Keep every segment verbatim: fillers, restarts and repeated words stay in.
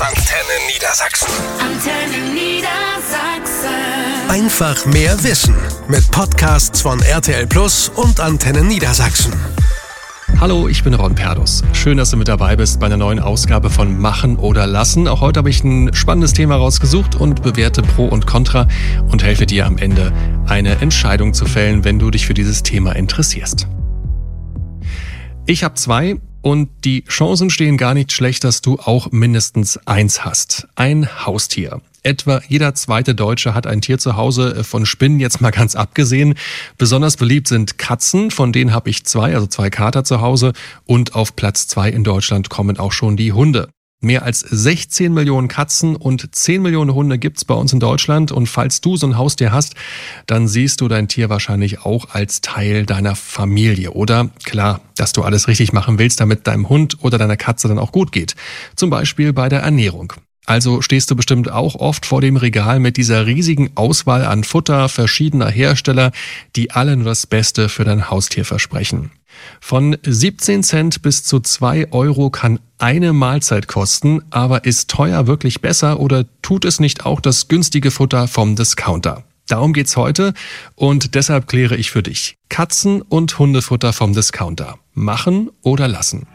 Antenne Niedersachsen. Antenne Niedersachsen. Einfach mehr Wissen mit Podcasts von R T L Plus und Antenne Niedersachsen. Hallo, ich bin Ron Perdus. Schön, dass du mit dabei bist bei einer neuen Ausgabe von Machen oder Lassen. Auch heute habe ich ein spannendes Thema rausgesucht und bewerte Pro und Contra und helfe dir am Ende, eine Entscheidung zu fällen, wenn du dich für dieses Thema interessierst. Ich habe zwei und die Chancen stehen gar nicht schlecht, dass du auch mindestens eins hast. Ein Haustier. Etwa jeder zweite Deutsche hat ein Tier zu Hause, von Spinnen jetzt mal ganz abgesehen. Besonders beliebt sind Katzen, von denen habe ich zwei, also zwei Kater zu Hause. Und auf Platz zwei in Deutschland kommen auch schon die Hunde. Mehr als sechzehn Millionen Katzen und zehn Millionen Hunde gibt's bei uns in Deutschland. Und falls du so ein Haustier hast, dann siehst du dein Tier wahrscheinlich auch als Teil deiner Familie. Oder klar, dass du alles richtig machen willst, damit deinem Hund oder deiner Katze dann auch gut geht. Zum Beispiel bei der Ernährung. Also stehst du bestimmt auch oft vor dem Regal mit dieser riesigen Auswahl an Futter verschiedener Hersteller, die alle nur das Beste für dein Haustier versprechen. Von siebzehn Cent bis zu zwei Euro kann eine Mahlzeit kosten, aber ist teuer wirklich besser oder tut es nicht auch das günstige Futter vom Discounter? Darum geht's heute und deshalb kläre ich für dich. Katzen- und Hundefutter vom Discounter. Machen oder lassen?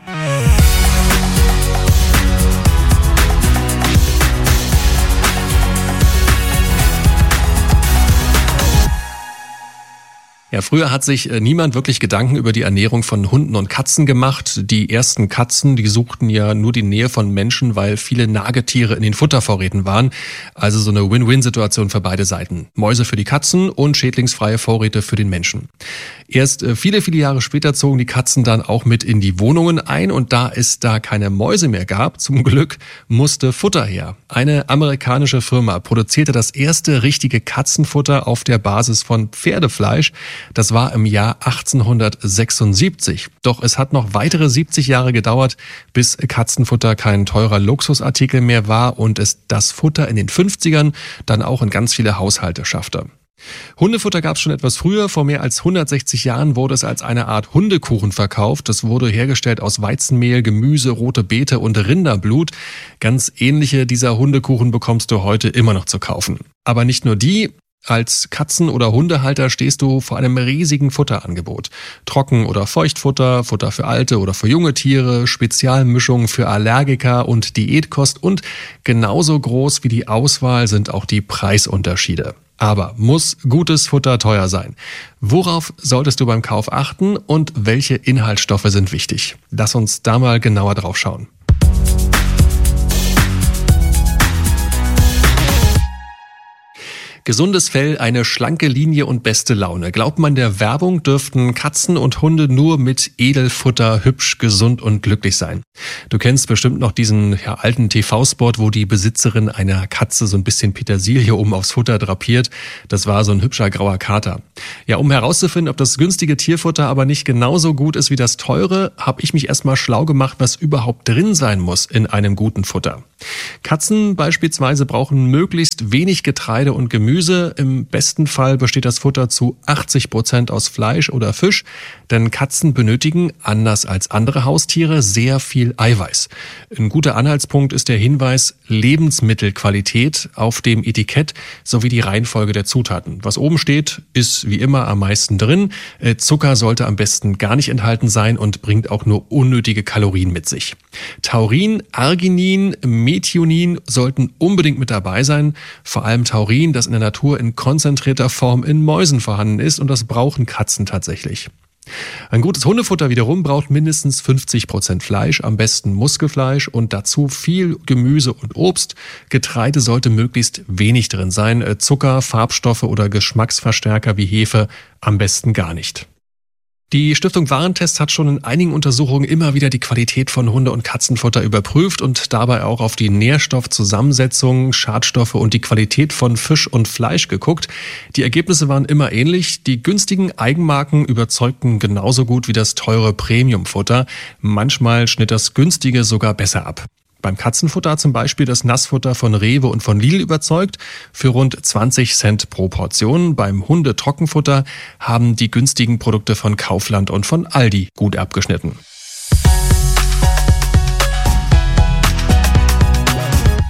Ja, früher hat sich niemand wirklich Gedanken über die Ernährung von Hunden und Katzen gemacht. Die ersten Katzen, die suchten ja nur die Nähe von Menschen, weil viele Nagetiere in den Futtervorräten waren. Also so eine Win-Win-Situation für beide Seiten. Mäuse für die Katzen und schädlingsfreie Vorräte für den Menschen. Erst viele, viele Jahre später zogen die Katzen dann auch mit in die Wohnungen ein und da es da keine Mäuse mehr gab, zum Glück, musste Futter her. Eine amerikanische Firma produzierte das erste richtige Katzenfutter auf der Basis von Pferdefleisch. Das war im Jahr achtzehnhundertsechsundsiebzig. Doch es hat noch weitere siebzig Jahre gedauert, bis Katzenfutter kein teurer Luxusartikel mehr war und es das Futter in den fünfzigern dann auch in ganz viele Haushalte schaffte. Hundefutter gab es schon etwas früher. Vor mehr als hundertsechzig Jahren wurde es als eine Art Hundekuchen verkauft. Das wurde hergestellt aus Weizenmehl, Gemüse, rote Beete und Rinderblut. Ganz ähnliche dieser Hundekuchen bekommst du heute immer noch zu kaufen. Aber nicht nur die. Als Katzen- oder Hundehalter stehst du vor einem riesigen Futterangebot. Trocken- oder Feuchtfutter, Futter für alte oder für junge Tiere, Spezialmischungen für Allergiker und Diätkost und genauso groß wie die Auswahl sind auch die Preisunterschiede. Aber muss gutes Futter teuer sein? Worauf solltest du beim Kauf achten und welche Inhaltsstoffe sind wichtig? Lass uns da mal genauer drauf schauen. Gesundes Fell, eine schlanke Linie und beste Laune. Glaubt man der Werbung, dürften Katzen und Hunde nur mit Edelfutter hübsch, gesund und glücklich sein. Du kennst bestimmt noch diesen ja, alten T V-Spot, wo die Besitzerin einer Katze so ein bisschen Petersilie oben aufs Futter drapiert. Das war so ein hübscher grauer Kater. Ja, um herauszufinden, ob das günstige Tierfutter aber nicht genauso gut ist wie das teure, habe ich mich erstmal schlau gemacht, was überhaupt drin sein muss in einem guten Futter. Katzen beispielsweise brauchen möglichst wenig Getreide und Gemüse. Im besten Fall besteht das Futter zu achtzig Prozent aus Fleisch oder Fisch, denn Katzen benötigen, anders als andere Haustiere, sehr viel Eiweiß. Ein guter Anhaltspunkt ist der Hinweis Lebensmittelqualität auf dem Etikett sowie die Reihenfolge der Zutaten. Was oben steht, ist wie immer am meisten drin. Zucker sollte am besten gar nicht enthalten sein und bringt auch nur unnötige Kalorien mit sich. Taurin, Arginin, Methionin sollten unbedingt mit dabei sein. Vor allem Taurin, das in der Natur in konzentrierter Form in Mäusen vorhanden ist und das brauchen Katzen tatsächlich. Ein gutes Hundefutter wiederum braucht mindestens fünfzig Prozent Fleisch, am besten Muskelfleisch und dazu viel Gemüse und Obst. Getreide sollte möglichst wenig drin sein. Zucker, Farbstoffe oder Geschmacksverstärker wie Hefe am besten gar nicht. Die Stiftung Warentest hat schon in einigen Untersuchungen immer wieder die Qualität von Hunde- und Katzenfutter überprüft und dabei auch auf die Nährstoffzusammensetzung, Schadstoffe und die Qualität von Fisch und Fleisch geguckt. Die Ergebnisse waren immer ähnlich. Die günstigen Eigenmarken überzeugten genauso gut wie das teure Premiumfutter. Manchmal schnitt das günstige sogar besser ab. Beim Katzenfutter zum Beispiel das Nassfutter von Rewe und von Lidl überzeugt für rund zwanzig Cent pro Portion. Beim Hundetrockenfutter haben die günstigen Produkte von Kaufland und von Aldi gut abgeschnitten.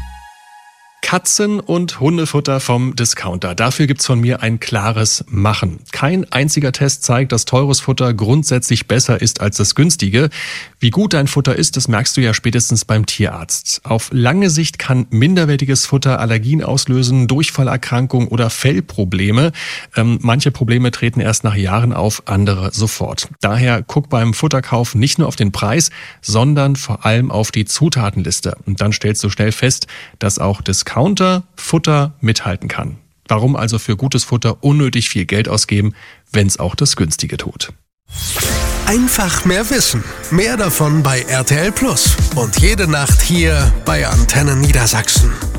Katzen- und Hundefutter vom Discounter. Dafür gibt's von mir ein klares Machen. Kein einziger Test zeigt, dass teures Futter grundsätzlich besser ist als das günstige. Wie gut dein Futter ist, das merkst du ja spätestens beim Tierarzt. Auf lange Sicht kann minderwertiges Futter Allergien auslösen, Durchfallerkrankungen oder Fellprobleme. Ähm, manche Probleme treten erst nach Jahren auf, andere sofort. Daher guck beim Futterkauf nicht nur auf den Preis, sondern vor allem auf die Zutatenliste. Und dann stellst du schnell fest, dass auch Discounter Futter mithalten kann. Warum also für gutes Futter unnötig viel Geld ausgeben, wenn es auch das Günstige tut? Einfach mehr Wissen. Mehr davon bei R T L Plus. Und jede Nacht hier bei Antenne Niedersachsen.